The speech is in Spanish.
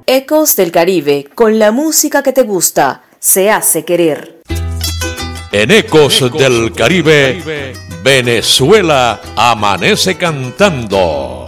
Ecos del Caribe, con la música que te gusta, se hace querer. En Ecos del Caribe, Venezuela amanece cantando.